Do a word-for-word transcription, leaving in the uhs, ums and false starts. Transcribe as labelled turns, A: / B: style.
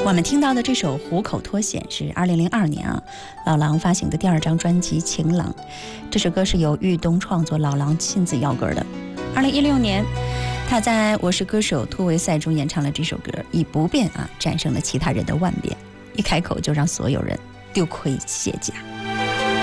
A: 我们听到的这首《虎口脱险》是二零零二年啊，老狼发行的第二张专辑《晴朗》。这首歌是由玉东创作，老狼亲自邀歌的。二零一六年，他在《我是歌手》突围赛中演唱了这首歌，以不变啊战胜了其他人的万变，一开口就让所有人丢盔卸甲。